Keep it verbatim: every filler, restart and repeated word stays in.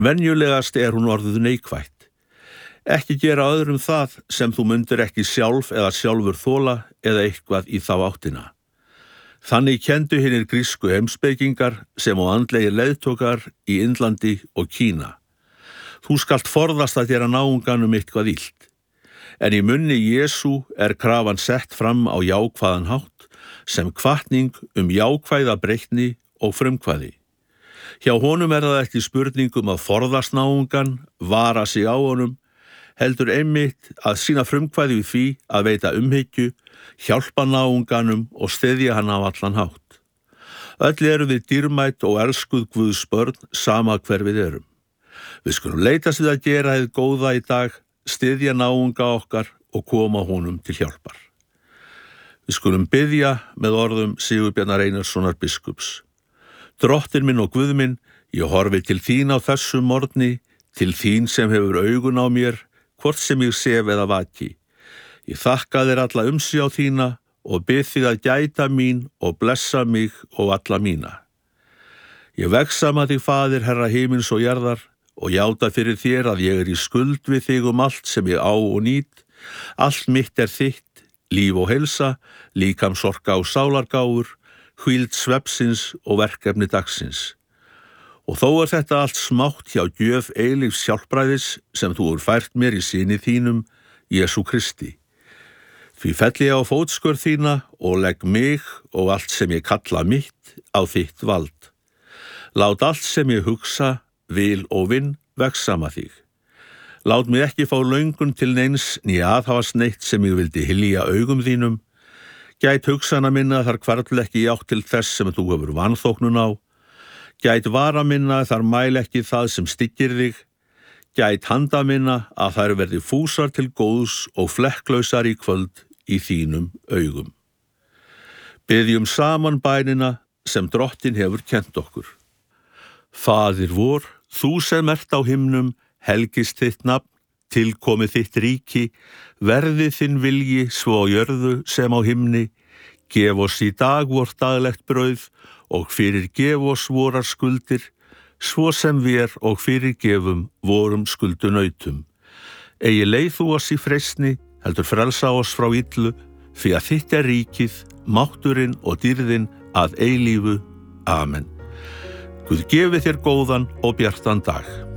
Venjulegast er hún orðuð neikvætt. Ekki gera öðrum það sem þú mundir ekki sjálf eða sjálfur þola eða eitthvað í þá áttina. Þannig kenndu hinir grísku heimspekingar sem og andlegir leiðtokar í Indlandi og Kína. Þú skalt forðast að gera náunganum eitthvað illt. En í munni Jesú er krafan sett fram á jákvæðan hátt sem hvatning um jákvæða breytni og frumkvæði. Hjá honum er það ekki spurningum að forðast náungan, vara sig á honum, heldur einmitt að sína frumkvæði við því að veita umhyggju, hjálpa náunganum og styðja hann á allan hátt. Öll eru við dýrmæt og elskuð Guðs börn sama hver við erum. Við skulum leitast við að gera hið góða í dag, styðja náunga okkar og koma honum til hjálpar. Við skulum biðja með orðum Sigurbjarnar Einarssonar biskups. Drottin minn og Guð minn, ég horfi til þín á þessum morgni, til þín sem hefur augun á mér, hvort sem ég sef eða vaki. Ég þakka þér alla umsjá þína og bið þig að gæta mín og blessa mig og alla mína. Ég vegsama þig, Faðir, Herra himins og jarðar, og játa fyrir þér að ég er í skuld við þig um allt sem ég á og nýt. Allt mitt er þitt, líf og heilsa, líkamsorka og sálargáfur, hvíld svefnsins og verkefni dagsins. Og þó er þetta allt smátt hjá gjöf eilífs hjálpræðis sem þú er fært mér í syni þínum, Jesú Kristi. Því felli ég á fótskör þína og legg mig og allt sem ég kalla mitt á þitt vald. Lát allt sem ég hugsa, vil og vinn vegsama þig. Lát mig ekki fá löngun til neins né aðhafast neitt sem ég vildi hylja augum þínum. Gæt hugsana minna þar hvarfl ekki í átt til þess sem þú hefur vanþóknun á. Gæt vara minna þar mæl ekki það sem styggir þig. Gæt handa minna að þær verði fúsar til góðs og flekklausar í kvöld í þínum augum. Biðjum saman bænina sem Drottin hefur kennt okkur. Faðir vor, þú sem ert á himnum, helgist þitt nafn, tilkomi þitt ríki, verði þinn vilji svo á jörðu sem á himni, gef oss í dag vort daglegt brauð og fyrirgef oss vorar skuldir, svo sem vér og fyrirgefum vorum skuldunautum. Eigi leið þú oss í freistni, heldur frelsa oss frá illu, því að þitt er ríkið, mátturinn og dýrðin að eilífu. Amen. Guð gefi þér góðan og bjartan dag.